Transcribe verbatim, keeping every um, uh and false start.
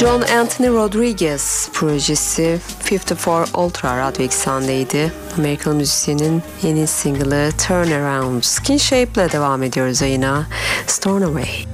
John Anthony Rodriguez projesi elli dört Ultra Radyo Eksen'deydi. Amerikalı müzisyenin yeni single'ı Turn Around. Skin Shape'le devam ediyoruz yayına. Stornoway.